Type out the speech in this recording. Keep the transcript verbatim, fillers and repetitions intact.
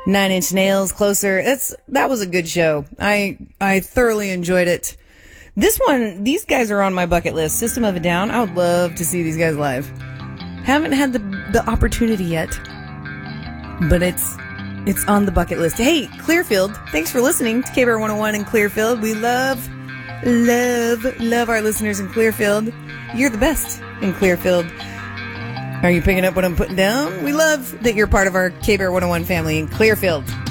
Nine Inch Nails, Closer. That's that was a good show. I I thoroughly enjoyed it. This one, these guys are on my bucket list. System of a Down. I would love to see these guys live. Haven't had the the opportunity yet, but it's it's on the bucket list. Hey, Clearfield, thanks for listening to K B R one oh one in Clearfield. We love, love, love our listeners in Clearfield. You're the best in Clearfield. Are you picking up what I'm putting down? We love that you're part of our K B R one oh one family in Clearfield.